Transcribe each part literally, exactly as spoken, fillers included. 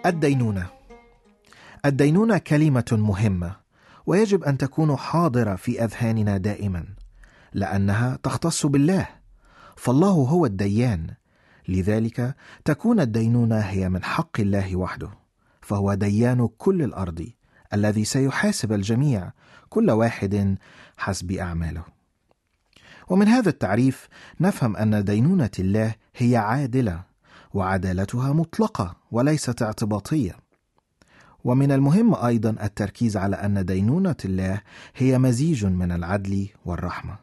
الدينونة. الدينونة كلمة مهمة، ويجب أن تكون حاضرة في أذهاننا دائما، لأنها تختص بالله، فالله هو الديان. لذلك تكون الدينونة هي من حق الله وحده، فهو ديان كل الأرض الذي سيحاسب الجميع كل واحد حسب أعماله. ومن هذا التعريف نفهم أن دينونة الله هي عادلة، وعدالتها مطلقة وليست اعتباطية. ومن المهم أيضا التركيز على أن دينونة الله هي مزيج من العدل والرحمة.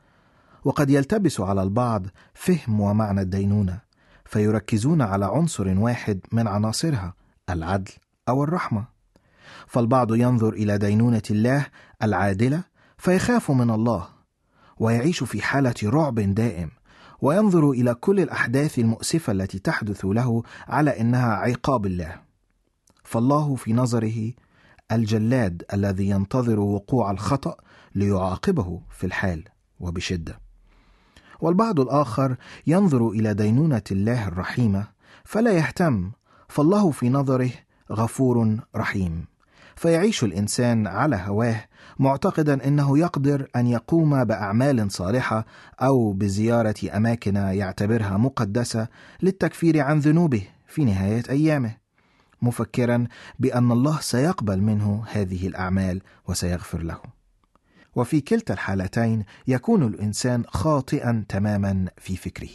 وقد يلتبس على البعض فهم ومعنى الدينونة، فيركزون على عنصر واحد من عناصرها، العدل أو الرحمة. فالبعض ينظر إلى دينونة الله العادلة فيخاف من الله، ويعيش في حالة رعب دائم، وينظر إلى كل الأحداث المؤسفة التي تحدث له على إنها عقاب الله. فالله في نظره الجلاد الذي ينتظر وقوع الخطأ ليعاقبه في الحال وبشدة. والبعض الآخر ينظر إلى دينونة الله الرحيمة فلا يهتم، فالله في نظره غفور رحيم، فيعيش الإنسان على هواه معتقدا أنه يقدر أن يقوم بأعمال صالحة أو بزيارة أماكن يعتبرها مقدسة للتكفير عن ذنوبه في نهاية أيامه، مفكرا بأن الله سيقبل منه هذه الأعمال وسيغفر له. وفي كلتا الحالتين يكون الإنسان خاطئا تماما في فكره.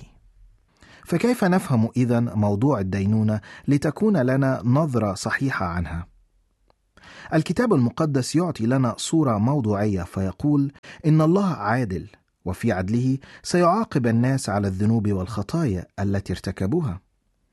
فكيف نفهم إذن موضوع الدينونة لتكون لنا نظرة صحيحة عنها؟ الكتاب المقدس يعطي لنا صورة موضوعية، فيقول إن الله عادل، وفي عدله سيعاقب الناس على الذنوب والخطايا التي ارتكبوها.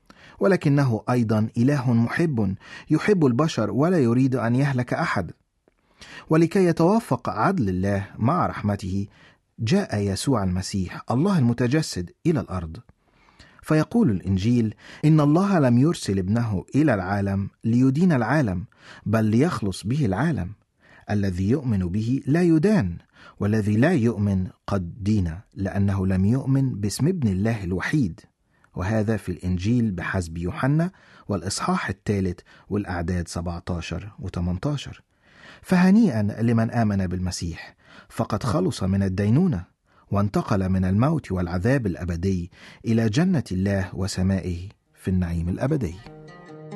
ولكنه أيضا إله محب، يحب البشر ولا يريد أن يهلك أحد. ولكي يتوافق عدل الله مع رحمته جاء يسوع المسيح الله المتجسد إلى الأرض. فيقول الإنجيل إن الله لم يرسل ابنه إلى العالم ليدين العالم، بل ليخلص به العالم. الذي يؤمن به لا يدان، والذي لا يؤمن قد دين، لأنه لم يؤمن باسم ابن الله الوحيد. وهذا في الإنجيل بحسب يوحنا والإصحاح الثالث والأعداد سبعة عشر و ثمانية عشر. فهنيئا لمن آمن بالمسيح، فقد خلص من الدينونة، وانتقل من الموت والعذاب الأبدي إلى جنة الله وسمائه في النعيم الأبدي.